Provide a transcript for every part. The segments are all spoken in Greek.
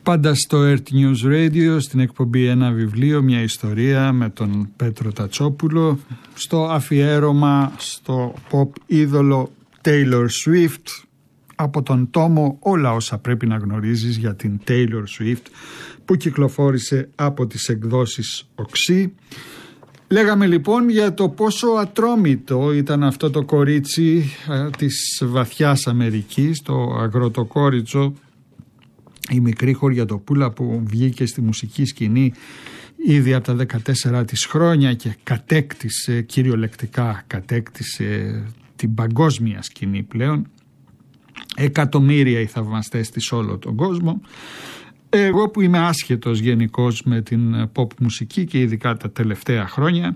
Πάντα στο Earth News Radio, στην εκπομπή Ένα Βιβλίο, μια ιστορία με τον Πέτρο Τατσόπουλο, στο αφιέρωμα στο pop είδωλο Taylor Swift, από τον τόμο Όλα όσα πρέπει να γνωρίζεις για την Taylor Swift, που κυκλοφόρησε από τις εκδόσεις Οξύ. Λέγαμε λοιπόν για το πόσο ατρόμητο ήταν αυτό το κορίτσι της βαθιάς Αμερικής, το αγροτοκόριτσο, η μικρή χωριατοπούλα που βγήκε στη μουσική σκηνή ήδη από τα 14 της χρόνια και κυριολεκτικά κατέκτησε την παγκόσμια σκηνή πλέον. Εκατομμύρια οι θαυμαστές της σε όλο τον κόσμο. Εγώ που είμαι άσχετος γενικώς με την pop μουσική και ειδικά τα τελευταία χρόνια,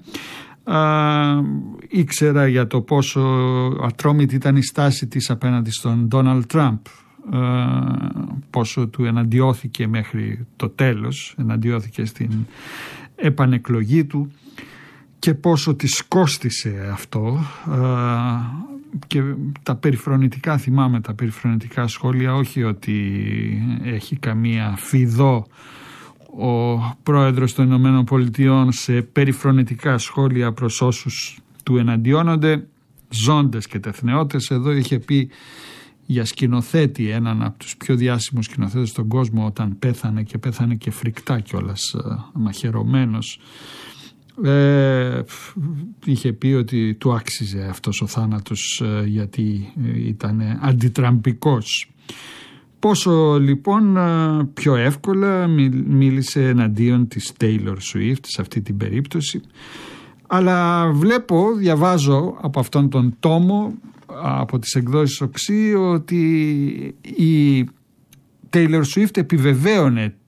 ήξερα για το πόσο ατρόμητη ήταν η στάση της απέναντι στον Donald Trump, πόσο του εναντιώθηκε μέχρι το τέλος, εναντιώθηκε στην επανεκλογή του και πόσο της κόστισε αυτό. Και τα περιφρονητικά, θυμάμαι τα περιφρονητικά σχόλια, όχι ότι έχει καμία φιδό ο πρόεδρος των Ηνωμένων Πολιτειών σε περιφρονητικά σχόλια προς όσους του εναντιώνονται, ζώντες και τεθνεώτες. Εδώ είχε πει για σκηνοθέτη, έναν από τους πιο διάσημους σκηνοθέτες στον κόσμο, όταν πέθανε και πέθανε και φρικτά κιόλας, μαχαιρωμένος, είχε πει ότι του άξιζε αυτός ο θάνατος γιατί ήταν αντιτραμπικός. Πόσο λοιπόν πιο εύκολα μίλησε εναντίον της Taylor Swift σε αυτή την περίπτωση. Αλλά διαβάζω από αυτόν τον τόμο, από τις εκδόσεις Οξύ, ότι η Taylor Swift επιβεβαίωνε